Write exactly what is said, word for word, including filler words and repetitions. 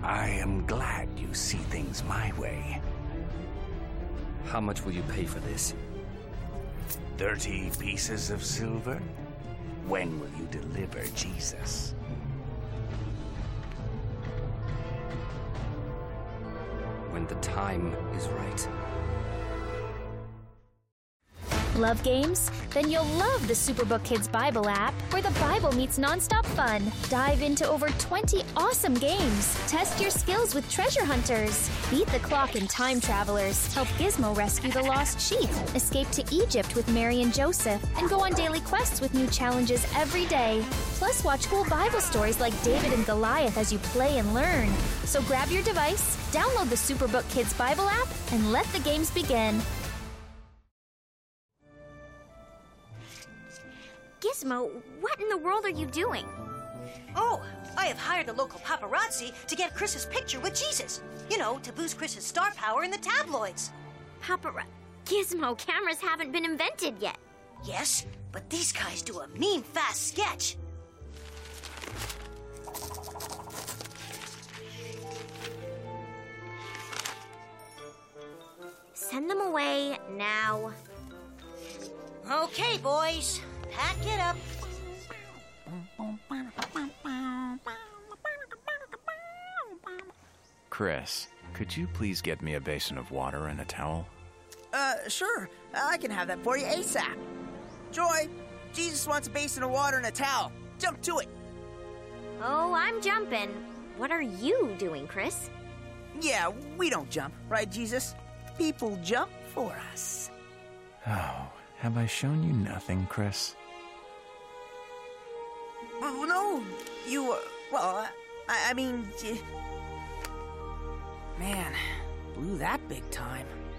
I am glad you see things my way. How much will you pay for this? Thirty pieces of silver? When will you deliver Jesus? When the time is right. Love games? Then you'll love the Superbook Kids Bible app, where the Bible meets nonstop fun. Dive into over twenty awesome games. Test your skills with treasure hunters. Beat the clock in Time Travelers. Help Gizmo rescue the lost sheep. Escape to Egypt with Mary and Joseph. And go on daily quests with new challenges every day. Plus, watch cool Bible stories like David and Goliath as you play and learn. So grab your device, download the Superbook Kids Bible app, and let the games begin. Gizmo, what in the world are you doing? Oh, I have hired the local paparazzi to get Chris's picture with Jesus. You know, to boost Chris's star power in the tabloids. Papara... Gizmo, cameras haven't been invented yet. Yes, but these guys do a mean, fast sketch. Send them away now. Okay, boys. Pack it up. Chris, could you please get me a basin of water and a towel? Uh, sure. I can have that for you ASAP. Joy, Jesus wants a basin of water and a towel. Jump to it. Oh, I'm jumping. What are you doing, Chris? Yeah, we don't jump, right, Jesus? People jump for us. Oh, have I shown you nothing, Chris? Oh, no, you, uh, well, I, I mean, uh, man, blew that big time.